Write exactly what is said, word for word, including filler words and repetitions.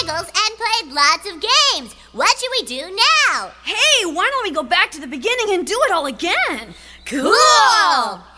Giggles and played lots of games. What should we do now? Hey, why don't we go back to the beginning and do it all again? Cool!